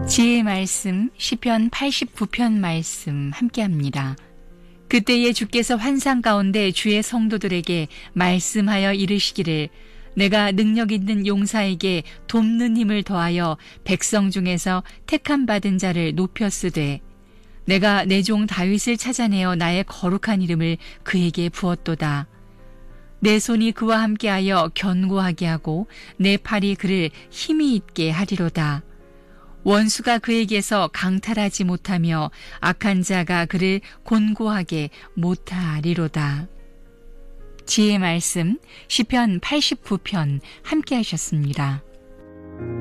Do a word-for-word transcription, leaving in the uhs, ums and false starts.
지혜의 말씀 시편 팔십구 편 말씀 함께합니다. 그때에 주께서 환상 가운데 주의 성도들에게 말씀하여 이르시기를 내가 능력 있는 용사에게 돕는 힘을 더하여 백성 중에서 택함 받은 자를 높였으되 내가 내 종 다윗을 찾아내어 나의 거룩한 이름을 그에게 부었도다. 내 손이 그와 함께하여 견고하게 하고 내 팔이 그를 힘이 있게 하리로다. 원수가 그에게서 강탈하지 못하며 악한 자가 그를 곤고하게 못하리로다. 지혜의 말씀 시편 팔십구 편 함께 하셨습니다.